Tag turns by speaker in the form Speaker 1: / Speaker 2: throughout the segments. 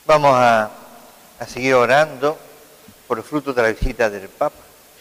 Speaker 1: Vamos a seguir orando por el fruto de la visita del Papa.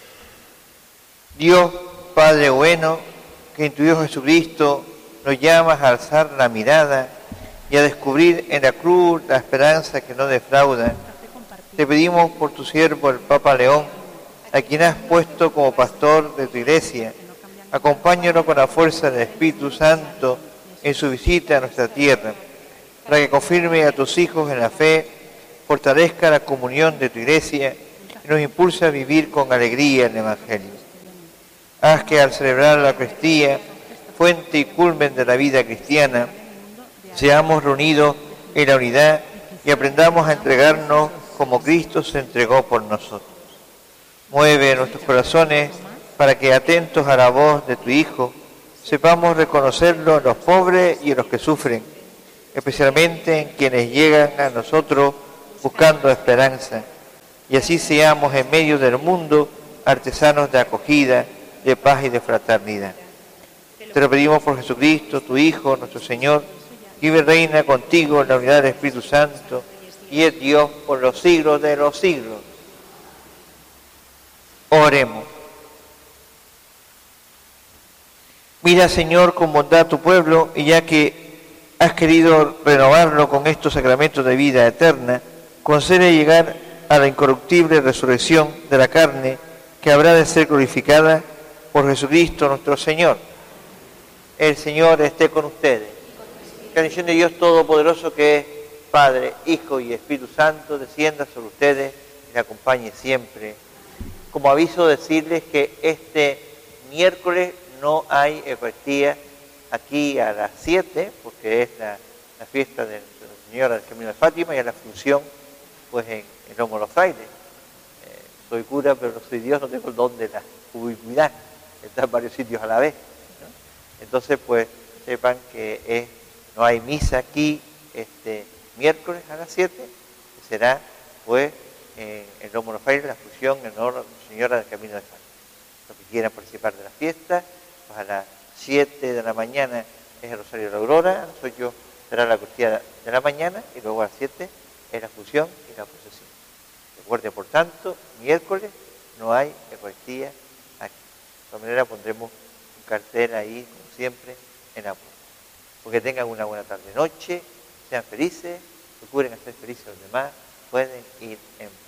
Speaker 1: Dios, Padre bueno, que en tu Hijo Jesucristo nos llamas a alzar la mirada y a descubrir en la cruz la esperanza que no defrauda, te pedimos por tu siervo, el Papa León, a quien has puesto como pastor de tu Iglesia. Acompáñalo con la fuerza del Espíritu Santo en su visita a nuestra tierra, para que confirme a tus hijos en la fe, fortalezca la comunión de tu Iglesia y nos impulse a vivir con alegría el Evangelio. Haz que al celebrar la Eucaristía, fuente y culmen de la vida cristiana, seamos reunidos en la unidad y aprendamos a entregarnos como Cristo se entregó por nosotros. Mueve nuestros corazones para que, atentos a la voz de tu Hijo, sepamos reconocerlo en los pobres y en los que sufren, especialmente en quienes llegan a nosotros buscando esperanza, y así seamos en medio del mundo artesanos de acogida, de paz y de fraternidad. Te lo pedimos por Jesucristo, tu Hijo, nuestro Señor, que vive y reina contigo en la unidad del Espíritu Santo, y es Dios por los siglos de los siglos. Oremos. Mira, Señor, con bondad a tu pueblo, y ya que has querido renovarlo con estos sacramentos de vida eterna, concede llegar a la incorruptible resurrección de la carne, que habrá de ser glorificada por Jesucristo nuestro Señor. El Señor esté con ustedes. Que la bendición de Dios Todopoderoso, que es Padre, Hijo y Espíritu Santo, descienda sobre ustedes y les acompañe siempre. Como aviso, decirles que este miércoles no hay Eucaristía aquí a las 7, porque es la fiesta de Nuestra Señora del Camino de Fátima y a la función pues en Lomo de los Frailes. Soy cura, pero no soy Dios, no tengo el don de la ubicuidad, estar en varios sitios a la vez, ¿no? Entonces, pues, sepan que no hay misa aquí este miércoles a las 7, que será, pues, en Lomo de los Frailes, la función en honor a Nuestra Señora del Camino de Fátima. Los que quieran participar de la fiesta, pues a las 7 de la mañana es el Rosario de la Aurora, a las 8 será la Eucaristía de la mañana y luego a las 7 es la función y la procesión. Recuerde, por tanto, miércoles no hay Eucaristía aquí. De todas maneras pondremos un cartel ahí, como siempre, en la puerta. Porque tengan una buena tarde-noche, sean felices, procuren hacer felices a los demás, pueden ir en paz.